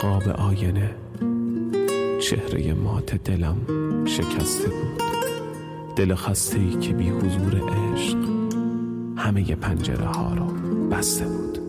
قاب آینه چهره مات دلم شکسته بود. دل خسته‌ای که بی حضور عشق همه پنجره ها رو بسته بود.